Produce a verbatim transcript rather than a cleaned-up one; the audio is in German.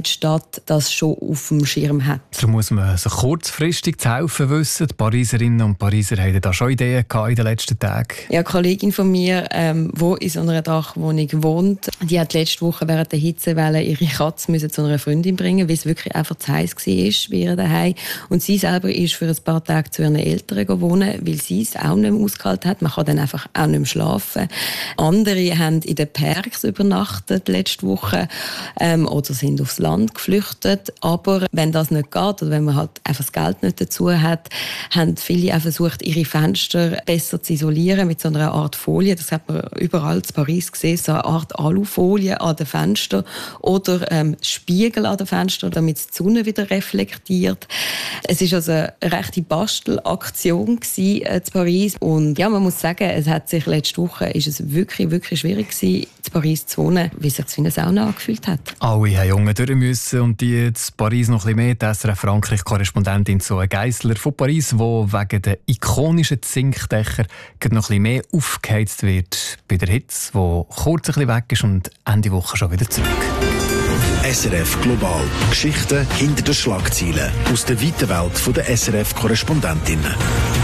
die Stadt das schon auf dem Schirm hat. Da muss man so kurzfristig zu helfen wissen. Die Pariserinnen und Pariser hatten da schon Ideen in den letzten Tagen. Ja, eine Kollegin von mir, ähm, die in so einer Dachwohnung wohnt, die hat letzte Woche während der Hitzewelle ihre Katze müssen zu einer Freundin bringen, weil es wirklich einfach zu heiß war bei ihr daheim. Und sie selber ist für ein paar Tage zu ihren Eltern wohnen, weil sie es auch nicht mehr ausgehalten hat. Man kann dann einfach auch nicht mehr schlafen. Andere haben in den Parks übernachtet letzte Woche ähm, oder sind aufs Land geflüchtet. Aber wenn das nicht geht oder wenn man halt einfach das Geld nicht dazu hat, haben viele auch versucht, ihre Fenster besser zu isolieren mit so einer Art Folie. Das hat man überall in Paris gesehen, so eine Art Alufolie an den Fenstern oder ähm, Spiegel an den Fenstern, damit die Sonne wieder reflektiert. Es war also eine rechte Bastelaktion in Paris. Und ja, man muss sagen, es hat sich letzte Woche ist es wirklich, wirklich schwierig gewesen, in Paris zu wohnen, wie sich es wie eine Sauna angefühlt hat. Alle haben Jungen durch müssen und die in Paris noch ein bisschen mehr. Die S R F Frankreich-Korrespondentin Zoe Geisler von Paris, die wegen der ikonischen Zinkdächer noch ein bisschen mehr aufgeheizt wird bei der Hitze, die kurz ein bisschen weg ist und Ende Woche schon wieder zurück. S R F Global. Geschichten hinter den Schlagzeilen aus der weiten Welt der S R F-Korrespondentinnen.